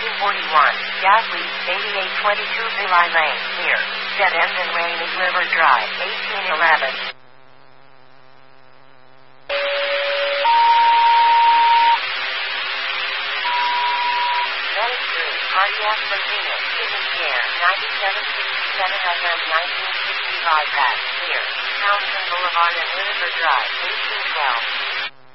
1941. Gas leak, 8822 Villi Lane, near. Dead end and Rainy River Drive, 1811. Cardiac Latina, Kidney Care, 9767 FM 1965 Pass, near. Townsend Boulevard and River Drive, 1812.